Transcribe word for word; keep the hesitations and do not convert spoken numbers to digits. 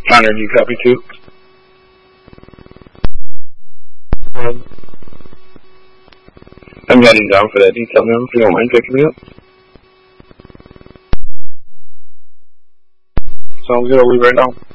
Connor, do you copy too? Um, I'm heading down for that detail now, if you don't mind picking me up. Sounds good, I'll leave right now.